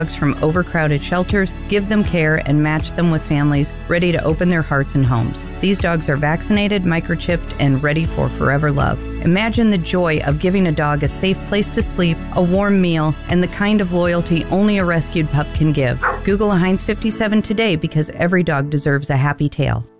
from overcrowded shelters, give them care, and match them with families ready to open their hearts and homes. These dogs are vaccinated, microchipped, and ready for forever love. Imagine the joy of giving a dog a safe place to sleep, a warm meal, and the kind of loyalty only a rescued pup can give. Google a Heinz 57 today because every dog deserves a happy tail.